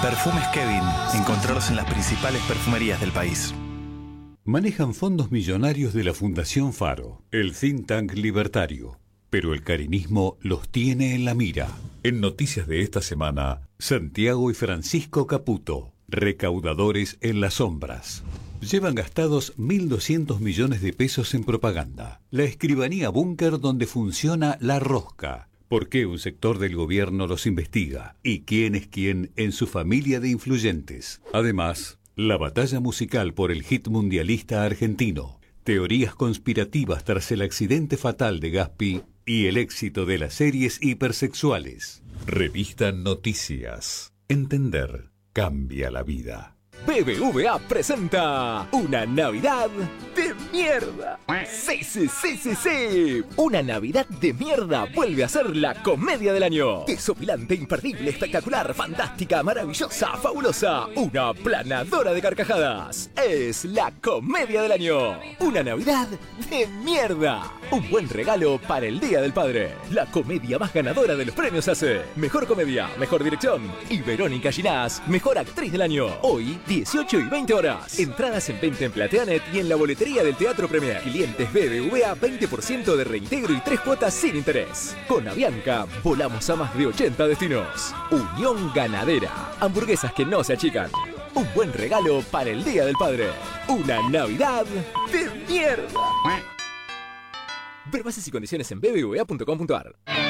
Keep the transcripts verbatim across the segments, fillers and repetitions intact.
Perfumes Kevin. Encontrarlos en las principales perfumerías del país. Manejan fondos millonarios de la Fundación Faro, el think tank libertario. Pero el carinismo los tiene en la mira. En noticias de esta semana, Santiago y Francisco Caputo, recaudadores en las sombras. Llevan gastados mil doscientos millones de pesos en propaganda. La escribanía búnker donde funciona la rosca. ¿Por qué un sector del gobierno los investiga? ¿Y quién es quién en su familia de influyentes? Además, la batalla musical por el hit mundialista argentino. Teorías conspirativas tras el accidente fatal de Gaspi y el éxito de las series hipersexuales. Revista Noticias. Entender cambia la vida. B B V A presenta una Navidad de mierda. Sí, sí, sí, sí, sí. Una Navidad de mierda vuelve a ser la comedia del año. Desopilante, imperdible, espectacular, fantástica, maravillosa, fabulosa. Una planadora de carcajadas. Es la comedia del año. Una Navidad de mierda. Un buen regalo para el Día del Padre. La comedia más ganadora de los premios A C E. Mejor comedia, mejor dirección. Y Verónica Ginás, mejor actriz del año. Hoy, dieciocho y veinte horas. Entradas en venta en Plateanet y en la boletería del Teatro Premier. Clientes B B V A, veinte por ciento de reintegro y tres cuotas sin interés. Con Avianca, volamos a más de ochenta destinos. Unión Ganadera. Hamburguesas que no se achican. Un buen regalo para el Día del Padre. Una Navidad de mierda. Ver bases y condiciones en b b v a punto com punto a r.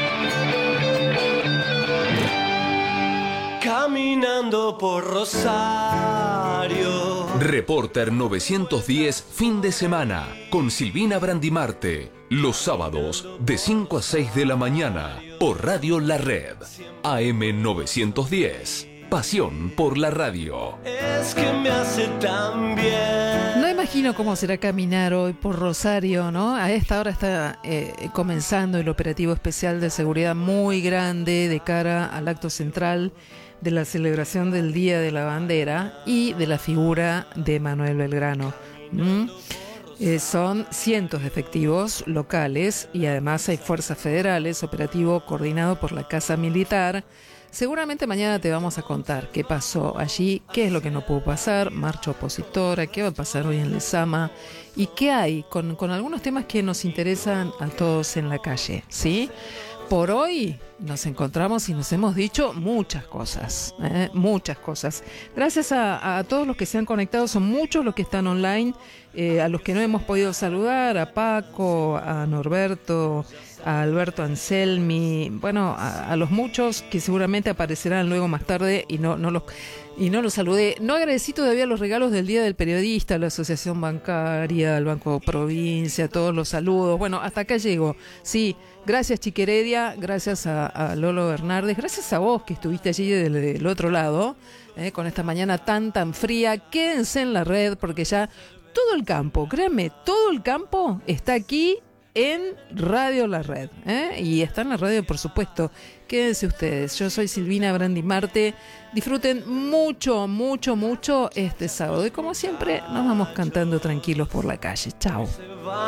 Caminando por Rosario. Reporter novecientos diez, fin de semana, con Silvina Brandimarte. Los sábados, de cinco a seis de la mañana, por Radio La Red. A M novecientos diez. Pasión por la radio. Es que me hace tan bien. No imagino cómo será caminar hoy por Rosario, ¿no? A esta hora está eh, comenzando el operativo especial de seguridad muy grande de cara al acto central de la celebración del Día de la Bandera y de la figura de Manuel Belgrano. ¿Mm? Eh, son cientos de efectivos locales y además hay fuerzas federales, operativo coordinado por la Casa Militar. Seguramente mañana te vamos a contar qué pasó allí, qué es lo que no pudo pasar, marcha opositora, qué va a pasar hoy en Lezama y qué hay con, con algunos temas que nos interesan a todos en la calle, ¿sí? Por hoy nos encontramos y nos hemos dicho muchas cosas, ¿eh? muchas cosas. Gracias a, a todos los que se han conectado, son muchos los que están online, eh, a los que no hemos podido saludar, a Paco, a Norberto, a Alberto Anselmi, bueno, a, a los muchos que seguramente aparecerán luego más tarde y no, no los... Y no lo saludé. No agradecí todavía los regalos del Día del Periodista, la Asociación Bancaria, el Banco Provincia, todos los saludos. Bueno, hasta acá llego. Sí, gracias Chiqueredia, gracias a, a Lolo Bernardes, gracias a vos que estuviste allí del, del otro lado, eh, con esta mañana tan, tan fría. Quédense en la red porque ya todo el campo, créanme, todo el campo está aquí en Radio La Red, ¿eh? Y está en la radio, por supuesto. Quédense ustedes. Yo soy Silvina Brandimarte. Disfruten mucho, mucho, mucho este sábado. Y como siempre, nos vamos cantando tranquilos por la calle. Chao.